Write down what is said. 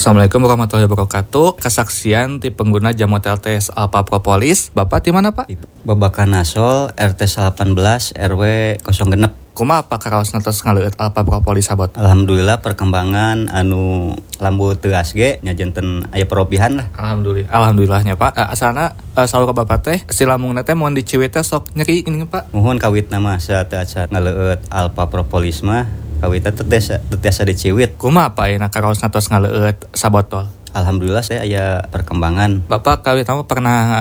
Assalamualaikum warahmatullahi wabarakatuh. Kesaksian ti pengguna jamu TLTS Alpha Propolis. Bapak di mana, Pak? Babakan Nasol RT 18 RW 06. Kumaha apa karaos natos ngaleueut Alpha Propolis sabot? Alhamdulillah perkembangan anu lambu teu asge nya janten aya perobihan lah. Alhamdulillahnya, Pak. Asalna saur ka Bapak teh si lambungna teh mun diciwit teh sok nyeri ini, Pak. Muhun kawitna mah saat ngaleueut Alpha Propolis mah kawitna teu tiasa diciwit. Kumaha apa ayeuna karaos natos ngaleueut sabotol? Alhamdulillah saya aya perkembangan. Bapak kawit pernah